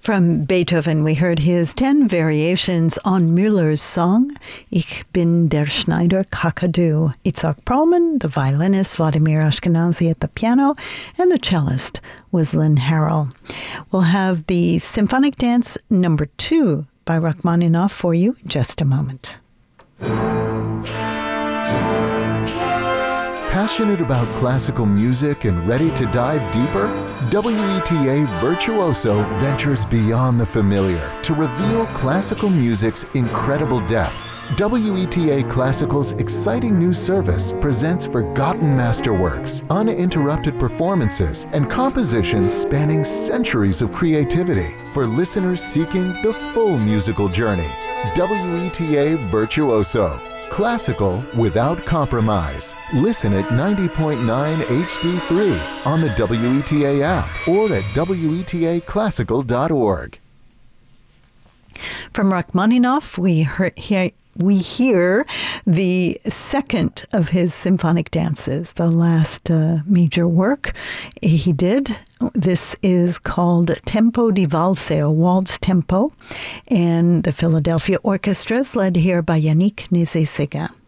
From Beethoven, we heard his 10 variations on Müller's song, Ich bin der Schneider Kakadu. Itzhak Perlman, the violinist, Vladimir Ashkenazy at the piano, and the cellist was Lynn Harrell. We'll have the Symphonic Dance number 2 by Rachmaninoff for you in just a moment. Passionate about classical music and ready to dive deeper? WETA Virtuoso ventures beyond the familiar to reveal classical music's incredible depth. WETA Classical's exciting new service presents forgotten masterworks, uninterrupted performances, and compositions spanning centuries of creativity for listeners seeking the full musical journey. WETA Virtuoso. Classical without compromise. Listen at 90.9 HD3 on the WETA app or at WETAclassical.org. From Rachmaninoff, we hear the second of his symphonic dances, the last major work he did. This is called Tempo di Valse, or Waltz Tempo, and the Philadelphia Orchestra is led here by Yannick Nézet-Séguin.